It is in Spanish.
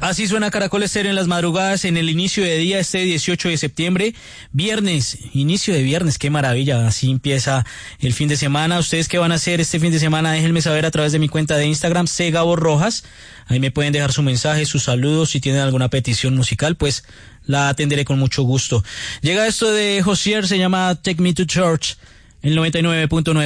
Así suena Caracol Estéreo en las madrugadas en el inicio de día este 18 de septiembre, viernes, inicio de viernes, qué maravilla, así empieza el fin de semana. ¿Ustedes qué van a hacer este fin de semana? Déjenme saber a través de mi cuenta de Instagram, @Gabo_Rojas, ahí me pueden dejar su mensaje, sus saludos, si tienen alguna petición musical, pues la atenderé con mucho gusto. Llega esto de Josier, se llama Take Me to Church, el 99.9.